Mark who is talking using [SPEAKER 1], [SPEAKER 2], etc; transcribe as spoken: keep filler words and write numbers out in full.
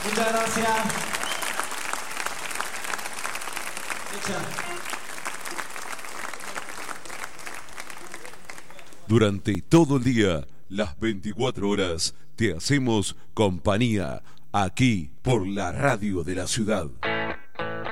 [SPEAKER 1] Muchas gracias. Hecha.
[SPEAKER 2] Durante todo el día, las veinticuatro horas, te hacemos compañía aquí por la radio de la ciudad.